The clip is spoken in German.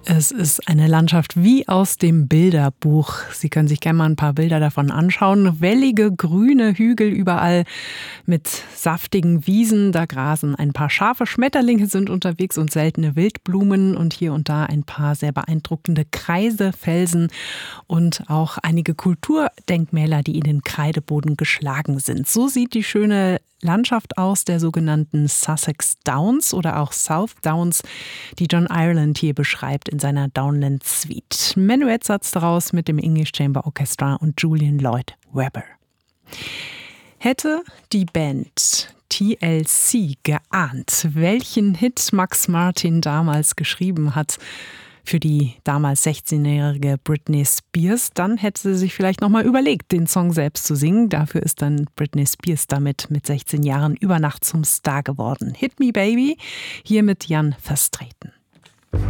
Es ist eine Landschaft wie aus dem Bilderbuch. Sie können sich gerne mal ein paar Bilder davon anschauen. Wellige, grüne Hügel überall mit saftigen Wiesen. Da grasen ein paar Schafe, Schmetterlinge sind unterwegs und seltene Wildblumen. Und hier und da ein paar sehr beeindruckende Kreise, Felsen und auch einige Kulturdenkmäler, die in den Kreideboden geschlagen sind. So sieht die schöne Landschaft aus der sogenannten Sussex Downs oder auch South Downs, die John Ireland hier beschreibt in seiner Downland Suite. Menuettsatz daraus mit dem English Chamber Orchestra und Julian Lloyd Webber. Hätte die Band TLC geahnt, welchen Hit Max Martin damals geschrieben hat für die damals 16-jährige Britney Spears, dann hätte sie sich vielleicht nochmal überlegt, den Song selbst zu singen. Dafür ist dann Britney Spears damit mit 16 Jahren über Nacht zum Star geworden. Hit Me Baby, hier mit Jan Verstraeten.